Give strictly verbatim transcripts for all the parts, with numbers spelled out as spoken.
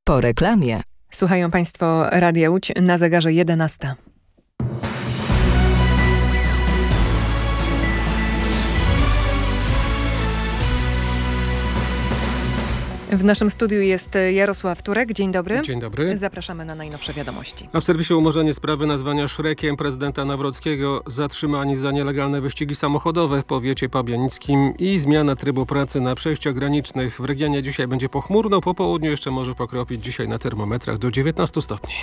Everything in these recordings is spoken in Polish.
Po reklamie. Słuchają Państwo Radia Łódź, na zegarze jedenasta. W naszym studiu jest Jarosław Turek. Dzień dobry. Dzień dobry. Zapraszamy na najnowsze wiadomości. A w serwisie umorzenie sprawy nazwania Szrekiem prezydenta Nawrockiego, zatrzymani za nielegalne wyścigi samochodowe w powiecie pabianickim i zmiana trybu pracy na przejściach granicznych. W regionie dzisiaj będzie pochmurno, po południu jeszcze może pokropić, dzisiaj na termometrach do dziewiętnastu stopni.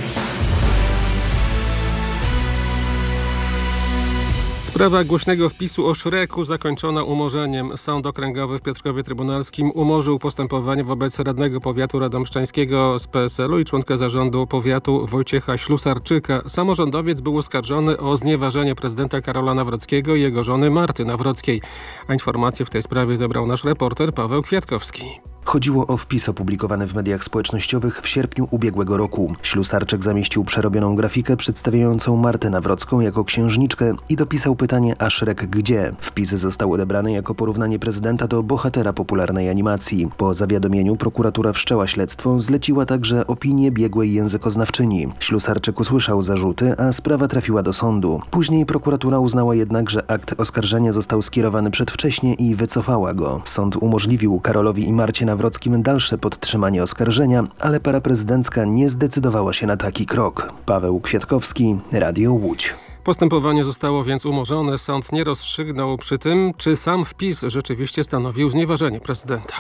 Sprawa głośnego wpisu o Szreku zakończona umorzeniem. Sąd Okręgowy w Piotrkowie Trybunalskim umorzył postępowanie wobec radnego powiatu radomszczańskiego z P S L u i członka zarządu powiatu Wojciecha Ślusarczyka. Samorządowiec był oskarżony o znieważenie prezydenta Karola Nawrockiego i jego żony Marty Nawrockiej. A informacje w tej sprawie zebrał nasz reporter Paweł Kwiatkowski. Chodziło o wpis opublikowany w mediach społecznościowych w sierpniu ubiegłego roku. Ślusarczyk zamieścił przerobioną grafikę przedstawiającą Martę Nawrocką jako księżniczkę i dopisał pytanie: a Szrek gdzie? Wpis został odebrany jako porównanie prezydenta do bohatera popularnej animacji. Po zawiadomieniu prokuratura wszczęła śledztwo, zleciła także opinię biegłej językoznawczyni. Ślusarczyk usłyszał zarzuty, a sprawa trafiła do sądu. Później prokuratura uznała jednak, że akt oskarżenia został skierowany przedwcześnie i wycofała go. Sąd umożliwił Karolowi i Marcie Nawrockim dalsze podtrzymanie oskarżenia, ale para prezydencka nie zdecydowała się na taki krok. Paweł Kwiatkowski, Radio Łódź. Postępowanie zostało więc umorzone. Sąd nie rozstrzygnął przy tym, czy sam wpis rzeczywiście stanowił znieważenie prezydenta.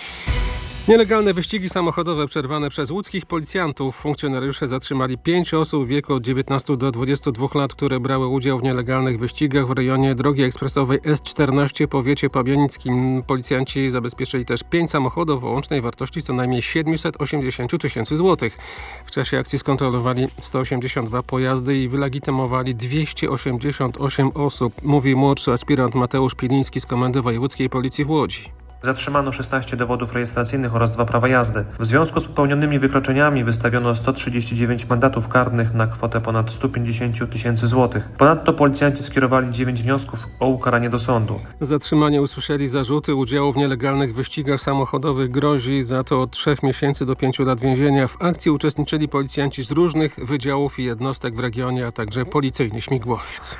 Nielegalne wyścigi samochodowe przerwane przez łódzkich policjantów. Funkcjonariusze zatrzymali pięć osób w wieku od dziewiętnastu do dwudziestu dwóch lat, które brały udział w nielegalnych wyścigach w rejonie drogi ekspresowej S czternaście w powiecie pabianickim. Policjanci zabezpieczyli też pięć samochodów o łącznej wartości co najmniej siedemset osiemdziesiąt tysięcy złotych. W czasie akcji skontrolowali sto osiemdziesiąt dwa pojazdy i wylegitymowali dwieście osiemdziesiąt osiem osób, mówi młodszy aspirant Mateusz Piliński z Komendy Wojewódzkiej Policji w Łodzi. Zatrzymano szesnaście dowodów rejestracyjnych oraz dwa prawa jazdy. W związku z popełnionymi wykroczeniami wystawiono sto trzydzieści dziewięć mandatów karnych na kwotę ponad sto pięćdziesiąt tysięcy złotych. Ponadto policjanci skierowali dziewięć wniosków o ukaranie do sądu. Zatrzymani usłyszeli zarzuty udziału w nielegalnych wyścigach samochodowych. Grozi za to od trzech miesięcy do pięciu lat więzienia. W akcji uczestniczyli policjanci z różnych wydziałów i jednostek w regionie, a także policyjny śmigłowiec.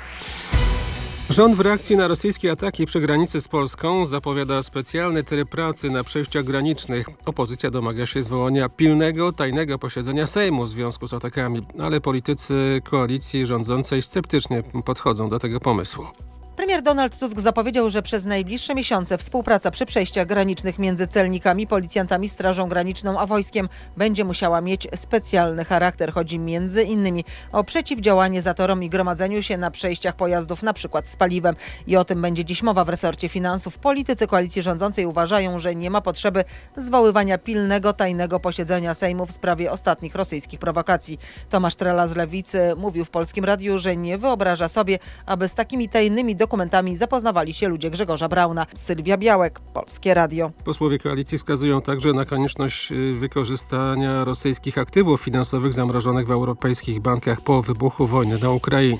Rząd w reakcji na rosyjskie ataki przy granicy z Polską zapowiada specjalny tryb pracy na przejściach granicznych. Opozycja domaga się zwołania pilnego, tajnego posiedzenia Sejmu w związku z atakami, ale politycy koalicji rządzącej sceptycznie podchodzą do tego pomysłu. Premier Donald Tusk zapowiedział, że przez najbliższe miesiące współpraca przy przejściach granicznych między celnikami, policjantami, Strażą Graniczną a wojskiem będzie musiała mieć specjalny charakter. Chodzi między innymi o przeciwdziałanie zatorom i gromadzeniu się na przejściach pojazdów, na przykład z paliwem. I o tym będzie dziś mowa w resorcie finansów. Politycy koalicji rządzącej uważają, że nie ma potrzeby zwoływania pilnego, tajnego posiedzenia Sejmu w sprawie ostatnich rosyjskich prowokacji. Tomasz Trela z Lewicy mówił w Polskim Radiu, że nie wyobraża sobie, aby z takimi tajnymi dokumentami zapoznawali się ludzie Grzegorza Brauna. Sylwia Białek, Polskie Radio. Posłowie koalicji wskazują także na konieczność wykorzystania rosyjskich aktywów finansowych zamrożonych w europejskich bankach po wybuchu wojny na Ukrainie.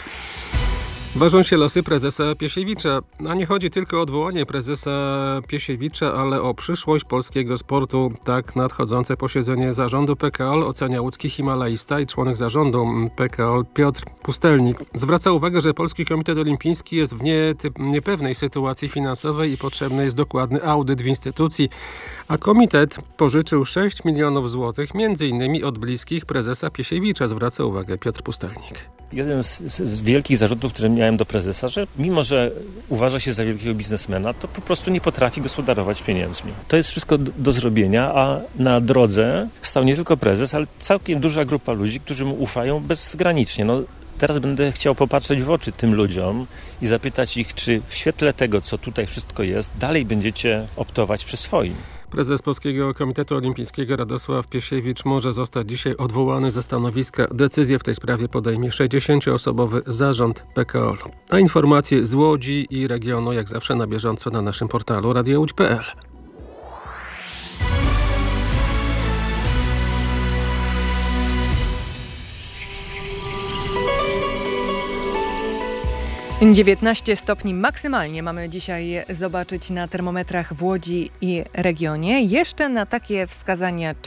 Ważą się losy prezesa Piesiewicza, a nie chodzi tylko o odwołanie prezesa Piesiewicza, ale o przyszłość polskiego sportu. Tak nadchodzące posiedzenie zarządu P K O L ocenia łódzki himalaista i członek zarządu P K O L Piotr Pustelnik. Zwraca uwagę, że Polski Komitet Olimpijski jest w nietyp, niepewnej sytuacji finansowej i potrzebny jest dokładny audyt w instytucji, a komitet pożyczył sześć milionów złotych, między innymi od bliskich prezesa Piesiewicza, zwraca uwagę Piotr Pustelnik. Jeden z, z wielkich zarzutów, które miałem do prezesa, że mimo, że uważa się za wielkiego biznesmena, to po prostu nie potrafi gospodarować pieniędzmi. To jest wszystko do, do zrobienia, a na drodze stał nie tylko prezes, ale całkiem duża grupa ludzi, którzy mu ufają bezgranicznie. No, teraz będę chciał popatrzeć w oczy tym ludziom i zapytać ich, czy w świetle tego, co tutaj wszystko jest, dalej będziecie optować przy swoim. Prezes Polskiego Komitetu Olimpijskiego Radosław Piesiewicz może zostać dzisiaj odwołany ze stanowiska. Decyzję w tej sprawie podejmie sześćdziesięcioosobowy zarząd P K O L. A informacje z Łodzi i regionu jak zawsze na bieżąco na naszym portalu radio łódź kropka p l. dziewiętnaście stopni maksymalnie mamy dzisiaj zobaczyć na termometrach w Łodzi i regionie. Jeszcze na takie wskazania